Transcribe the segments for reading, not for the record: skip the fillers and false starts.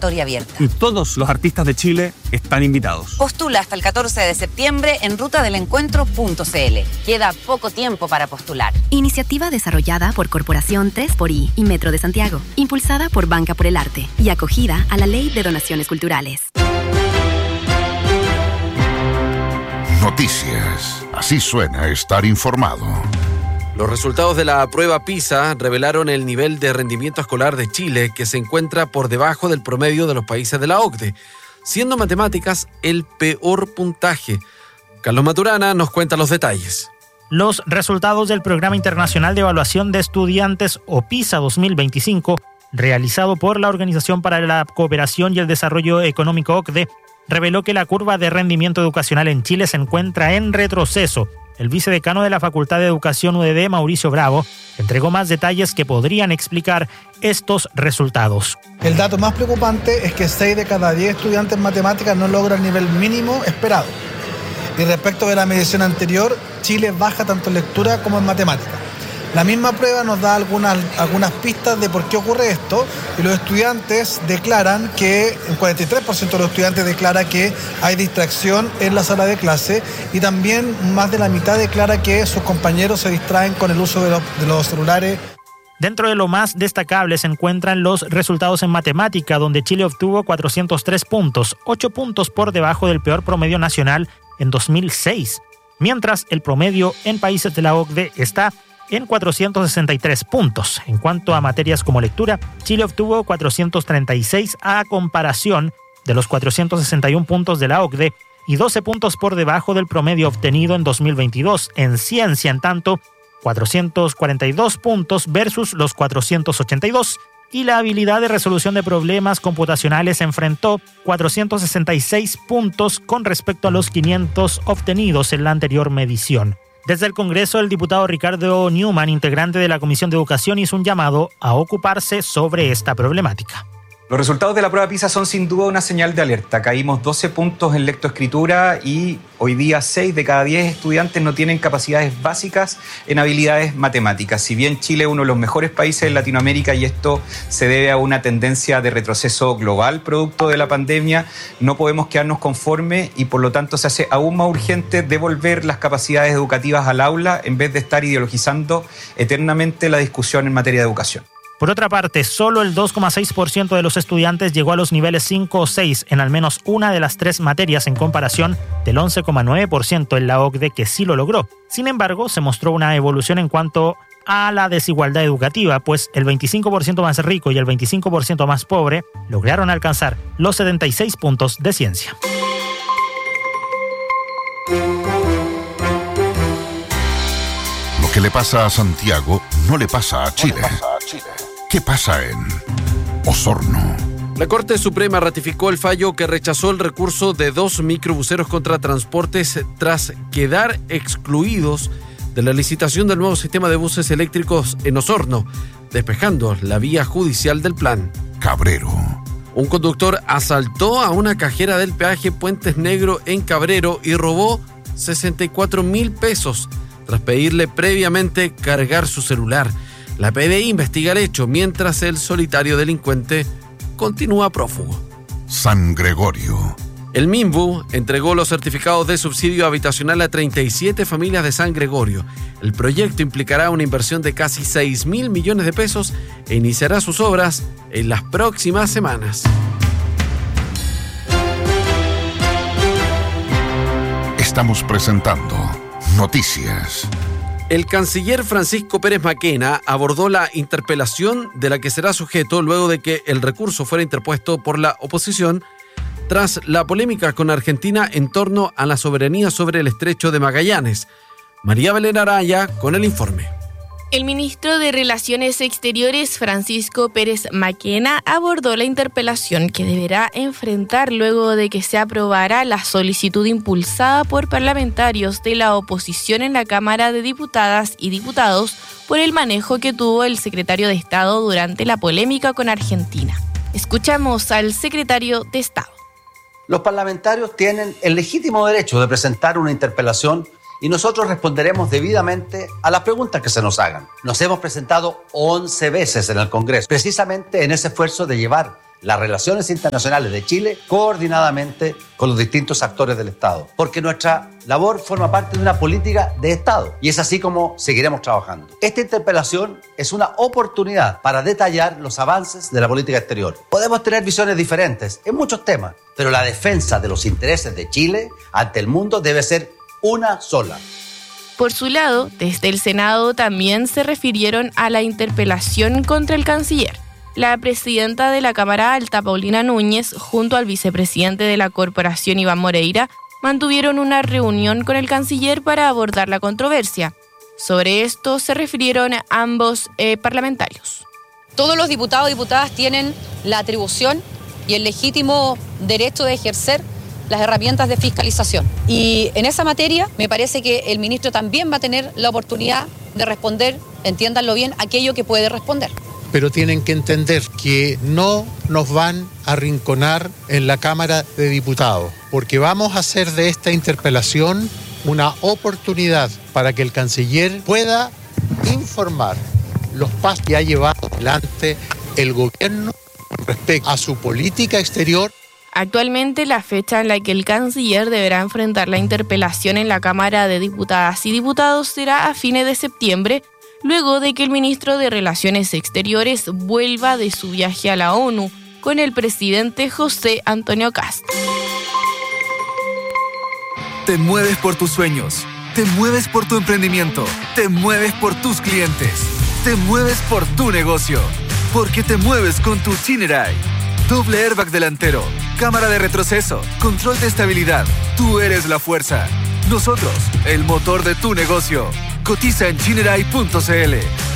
convocatoria abierta. Y todos los artistas de Chile están invitados. Postula hasta el 14 de septiembre en rutadelencuentro.cl. Queda poco tiempo para postular. Iniciativa desarrollada por Corporación 3xI y Metro de Santiago, impulsada por Banca por el Arte y acogida a la Ley de Donaciones Culturales. Noticias. Así suena estar informado. Los resultados de la prueba PISA revelaron el nivel de rendimiento escolar de Chile, que se encuentra por debajo del promedio de los países de la OCDE, siendo matemáticas el peor puntaje. Carlos Maturana nos cuenta los detalles. Los resultados del Programa Internacional de Evaluación de Estudiantes, o PISA 2025, realizado por la Organización para la Cooperación y el Desarrollo Económico OCDE, reveló que la curva de rendimiento educacional en Chile se encuentra en retroceso. El vicedecano de la Facultad de Educación UDD, Mauricio Bravo, entregó más detalles que podrían explicar estos resultados. El dato más preocupante es que 6 de cada 10 estudiantes en matemáticas no logran el nivel mínimo esperado. Y respecto de la medición anterior, Chile baja tanto en lectura como en matemáticas. La misma prueba nos da algunas pistas de por qué ocurre esto, y los estudiantes declaran que, el 43% de los estudiantes declara que hay distracción en la sala de clase, y también más de la mitad declara que sus compañeros se distraen con el uso de los celulares. Dentro de lo más destacable se encuentran los resultados en matemática, donde Chile obtuvo 403 puntos, 8 puntos por debajo del peor promedio nacional en 2006, mientras el promedio en países de la OCDE está en 463 puntos. En cuanto a materias como lectura, Chile obtuvo 436 a comparación de los 461 puntos de la OCDE y 12 puntos por debajo del promedio obtenido en 2022. En ciencia, en tanto, 442 puntos versus los 482, y la habilidad de resolución de problemas computacionales enfrentó 466 puntos con respecto a los 500 obtenidos en la anterior medición. Desde el Congreso, el diputado Ricardo Newman, integrante de la Comisión de Educación, hizo un llamado a ocuparse sobre esta problemática. Los resultados de la prueba PISA son sin duda una señal de alerta. Caímos 12 puntos en lectoescritura y hoy día 6 de cada 10 estudiantes no tienen capacidades básicas en habilidades matemáticas. Si bien Chile es uno de los mejores países en Latinoamérica y esto se debe a una tendencia de retroceso global producto de la pandemia, no podemos quedarnos conformes y por lo tanto se hace aún más urgente devolver las capacidades educativas al aula en vez de estar ideologizando eternamente la discusión en materia de educación. Por otra parte, solo el 2,6% de los estudiantes llegó a los niveles 5 o 6 en al menos una de las 3 materias, en comparación del 11,9% en la OCDE, que sí lo logró. Sin embargo, se mostró una evolución en cuanto a la desigualdad educativa, pues el 25% más rico y el 25% más pobre lograron alcanzar los 76 puntos de ciencia. Lo que le pasa a Santiago no le pasa a Chile. ¿Qué pasa en Osorno? La Corte Suprema ratificó el fallo que rechazó el recurso de 2 microbuseros contra Transportes tras quedar excluidos de la licitación del nuevo sistema de buses eléctricos en Osorno, despejando la vía judicial del plan. Cabrero. Un conductor asaltó a una cajera del peaje Puentes Negro en Cabrero y robó 64.000 pesos tras pedirle previamente cargar su celular. La PDI investiga el hecho mientras el solitario delincuente continúa prófugo. San Gregorio. El MIMBU entregó los certificados de subsidio habitacional a 37 familias de San Gregorio. El proyecto implicará una inversión de casi 6.000 millones de pesos e iniciará sus obras en las próximas semanas. Estamos presentando Noticias. El canciller Francisco Pérez Maquena abordó la interpelación de la que será sujeto luego de que el recurso fuera interpuesto por la oposición tras la polémica con Argentina en torno a la soberanía sobre el estrecho de Magallanes. María Belén Araya con el informe. El ministro de Relaciones Exteriores, Francisco Pérez Maquena, abordó la interpelación que deberá enfrentar luego de que se aprobara la solicitud impulsada por parlamentarios de la oposición en la Cámara de Diputadas y Diputados por el manejo que tuvo el secretario de Estado durante la polémica con Argentina. Escuchamos al secretario de Estado. Los parlamentarios tienen el legítimo derecho de presentar una interpelación y nosotros responderemos debidamente a las preguntas que se nos hagan. Nos hemos presentado 11 veces en el Congreso, precisamente en ese esfuerzo de llevar las relaciones internacionales de Chile coordinadamente con los distintos actores del Estado, porque nuestra labor forma parte de una política de Estado y es así como seguiremos trabajando. Esta interpelación es una oportunidad para detallar los avances de la política exterior. Podemos tener visiones diferentes en muchos temas, pero la defensa de los intereses de Chile ante el mundo debe ser una sola. Por su lado, desde el Senado también se refirieron a la interpelación contra el canciller. La presidenta de la Cámara Alta, Paulina Núñez, junto al vicepresidente de la corporación, Iván Moreira, mantuvieron una reunión con el canciller para abordar la controversia. Sobre esto se refirieron ambos parlamentarios. Todos los diputados y diputadas tienen la atribución y el legítimo derecho de ejercer las herramientas de fiscalización. Y en esa materia me parece que el ministro también va a tener la oportunidad de responder, entiéndanlo bien, aquello que puede responder. Pero tienen que entender que no nos van a arrinconar en la Cámara de Diputados, porque vamos a hacer de esta interpelación una oportunidad para que el canciller pueda informar los pasos que ha llevado adelante el gobierno respecto a su política exterior. Actualmente, la fecha en la que el canciller deberá enfrentar la interpelación en la Cámara de Diputadas y Diputados será a fines de septiembre, luego de que el ministro de Relaciones Exteriores vuelva de su viaje a la ONU con el presidente José Antonio Kast. Te mueves por tus sueños, te mueves por tu emprendimiento, te mueves por tus clientes, te mueves por tu negocio, porque te mueves con tu Chinerai. Doble airbag delantero, cámara de retroceso, control de estabilidad. Tú eres la fuerza. Nosotros, el motor de tu negocio. Cotiza en chinerai.cl.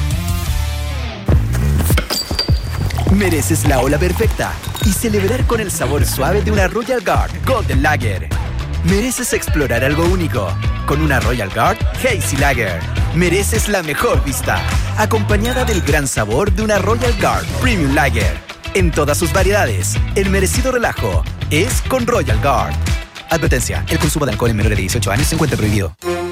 Mereces la ola perfecta y celebrar con el sabor suave de una Royal Guard Golden Lager. Mereces explorar algo único con una Royal Guard Hazy Lager. Mereces la mejor vista, acompañada del gran sabor de una Royal Guard Premium Lager. En todas sus variedades, el merecido relajo es con Royal Guard. Advertencia, el consumo de alcohol en menores de 18 años se encuentra prohibido.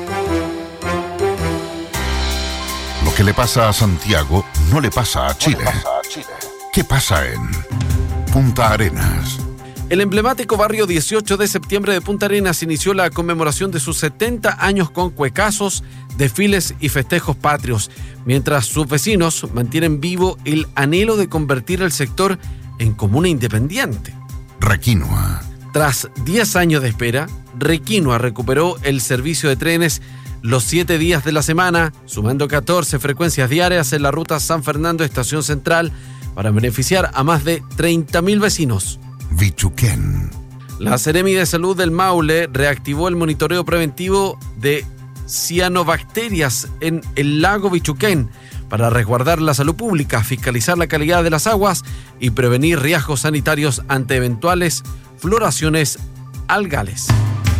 Lo que le pasa a Santiago no le pasa a Chile. ¿Qué pasa en Punta Arenas? El emblemático barrio 18 de septiembre de Punta Arenas inició la conmemoración de sus 70 años con cuecazos, desfiles y festejos patrios, mientras sus vecinos mantienen vivo el anhelo de convertir el sector en comuna independiente. Requinoa. Tras 10 años de espera, Requinoa recuperó el servicio de trenes los 7 días de la semana, sumando 14 frecuencias diarias en la ruta San Fernando Estación Central para beneficiar a más de 30.000 vecinos. Bichuquén. La Seremi de Salud del Maule reactivó el monitoreo preventivo de cianobacterias en el lago Bichuquén para resguardar la salud pública, fiscalizar la calidad de las aguas y prevenir riesgos sanitarios ante eventuales floraciones algales.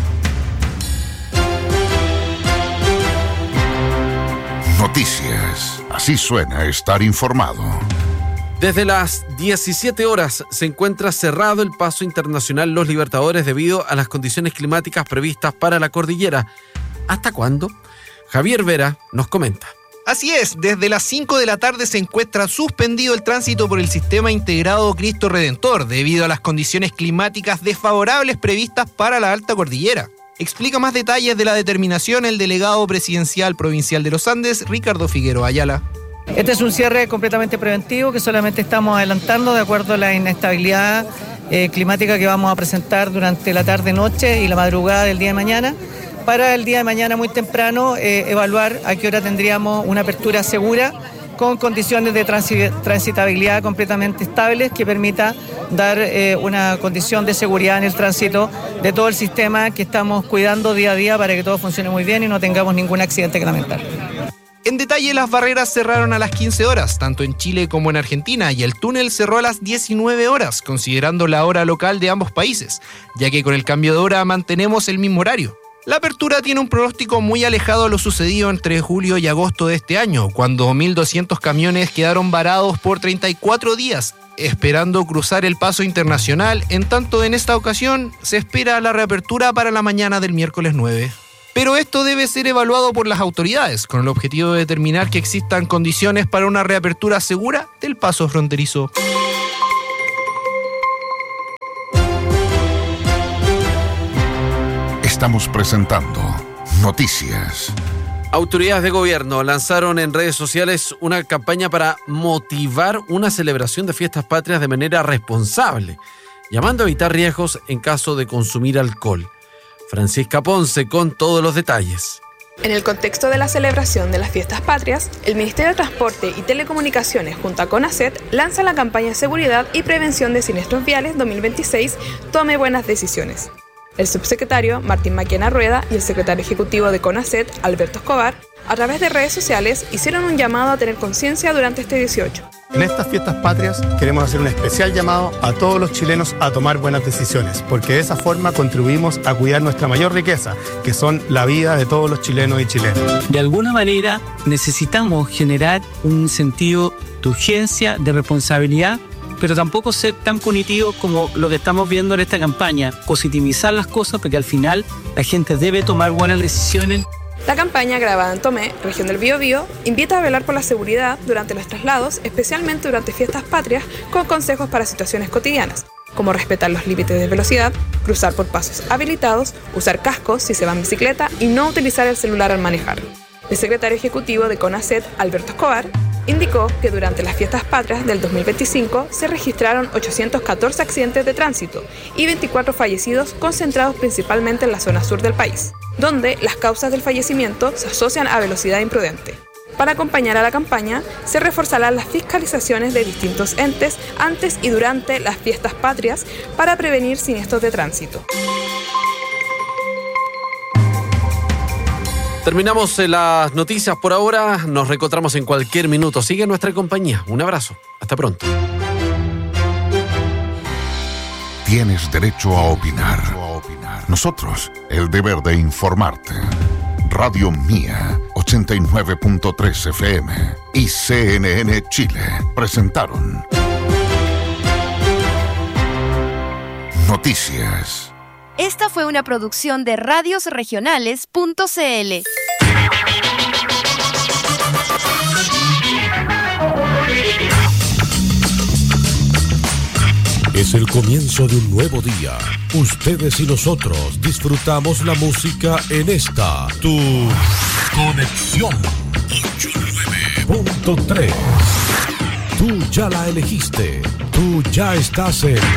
Noticias. Así suena estar informado. Desde las 17 horas se encuentra cerrado el paso internacional Los Libertadores debido a las condiciones climáticas previstas para la cordillera. ¿Hasta cuándo? Javier Vera nos comenta. Así es, desde las 5 de la tarde se encuentra suspendido el tránsito por el Sistema Integrado Cristo Redentor debido a las condiciones climáticas desfavorables previstas para la alta cordillera. Explica más detalles de la determinación el delegado presidencial provincial de los Andes, Ricardo Figueroa Ayala. Este es un cierre completamente preventivo que solamente estamos adelantando de acuerdo a la inestabilidad climática que vamos a presentar durante la tarde-noche y la madrugada del día de mañana. Para el día de mañana muy temprano evaluar a qué hora tendríamos una apertura segura con condiciones de transitabilidad completamente estables que permita dar una condición de seguridad en el tránsito de todo el sistema que estamos cuidando día a día para que todo funcione muy bien y no tengamos ningún accidente que lamentar. En detalle, las barreras cerraron a las 15 horas, tanto en Chile como en Argentina, y el túnel cerró a las 19 horas, considerando la hora local de ambos países, ya que con el cambio de hora mantenemos el mismo horario. La apertura tiene un pronóstico muy alejado a lo sucedido entre julio y agosto de este año, cuando 1.200 camiones quedaron varados por 34 días, esperando cruzar el paso internacional, en tanto en esta ocasión se espera la reapertura para la mañana del miércoles 9. Pero esto debe ser evaluado por las autoridades, con el objetivo de determinar que existan condiciones para una reapertura segura del paso fronterizo. Estamos presentando Noticias. Autoridades de gobierno lanzaron en redes sociales una campaña para motivar una celebración de fiestas patrias de manera responsable, llamando a evitar riesgos en caso de consumir alcohol. Francisca Ponce con todos los detalles. En el contexto de la celebración de las fiestas patrias, el Ministerio de Transporte y Telecomunicaciones junto a CONACET lanza la campaña Seguridad y Prevención de Siniestros Viales 2026 Tome Buenas Decisiones. El subsecretario Martín Maquena Rueda y el secretario ejecutivo de CONACET, Alberto Escobar, a través de redes sociales hicieron un llamado a tener conciencia durante este 18. En estas fiestas patrias queremos hacer un especial llamado a todos los chilenos a tomar buenas decisiones, porque de esa forma contribuimos a cuidar nuestra mayor riqueza, que son la vida de todos los chilenos y chilenas. De alguna manera necesitamos generar un sentido de urgencia, de responsabilidad, pero tampoco ser tan punitivos como lo que estamos viendo en esta campaña, positivizar las cosas porque al final la gente debe tomar buenas decisiones. La campaña, grabada en Tomé, región del Biobío, invita a velar por la seguridad durante los traslados, especialmente durante fiestas patrias, con consejos para situaciones cotidianas, como respetar los límites de velocidad, cruzar por pasos habilitados, usar cascos si se va en bicicleta y no utilizar el celular al manejar. El secretario ejecutivo de CONACET, Alberto Escobar, indicó que durante las fiestas patrias del 2025 se registraron 814 accidentes de tránsito y 24 fallecidos concentrados principalmente en la zona sur del país, donde las causas del fallecimiento se asocian a velocidad imprudente. Para acompañar a la campaña, se reforzarán las fiscalizaciones de distintos entes antes y durante las fiestas patrias para prevenir siniestros de tránsito. Terminamos las noticias por ahora. Nos reencontramos en cualquier minuto. Sigue nuestra compañía. Un abrazo. Hasta pronto. Tienes derecho a opinar. Nosotros, el deber de informarte. Radio Mía, 89.3 FM y CNN Chile presentaron Noticias. Esta fue una producción de radiosregionales.cl. Es el comienzo de un nuevo día. Ustedes y nosotros disfrutamos la música en esta, tu Conexión 89.3. Tú ya la elegiste. Tú ya estás en